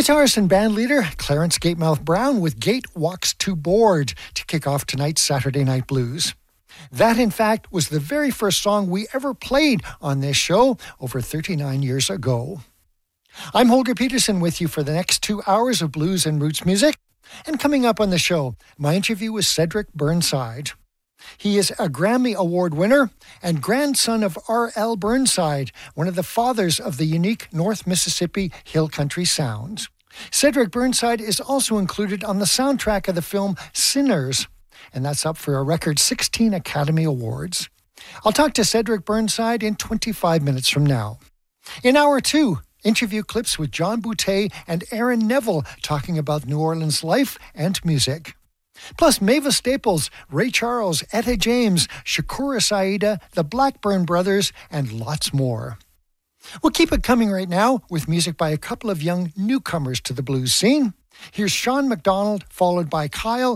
Guitarist and bandleader Clarence Gatemouth Brown with Gate Walks Too Bored to kick off tonight's Saturday Night Blues. That, in fact, was the very first song we ever played on this show over 39 years ago. I'm Holger Peterson with you for the next 2 hours of blues and roots music. And coming up on the show, my interview with Cedric Burnside. He is a Grammy Award winner and grandson of R.L. Burnside, one of the fathers of the unique North Mississippi Hill Country sound. Cedric Burnside is also included on the soundtrack of the film Sinners, and that's up for a record 16 Academy Awards. I'll talk to Cedric Burnside in 25 minutes from now. In hour 2, interview clips with John Boutte and Aaron Neville talking about New Orleans life and music. Plus Mavis Staples, Ray Charles, Etta James, Shakura Saida, the Blackburn Brothers, and lots more. We'll keep it coming right now with music by a couple of young newcomers to the blues scene. Here's Sean McDonald, followed by Kyle